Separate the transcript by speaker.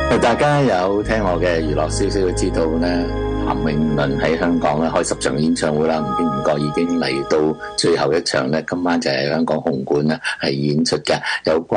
Speaker 1: 大家有聽我嘅娛樂消息都知道咧，譚詠麟喺香港咧開10場演唱會啦，唔經唔覺已經嚟到最後一場咧，今晚就係香港紅館啦係演出嘅。有關